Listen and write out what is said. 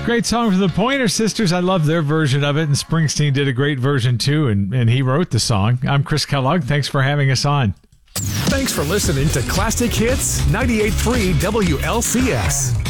Great song from the Pointer Sisters. I love their version of it, and Springsteen did a great version too, and he wrote the song. I'm Chris Kellogg. Thanks for having us on. Thanks for listening to Classic Hits 98.3 WLCS.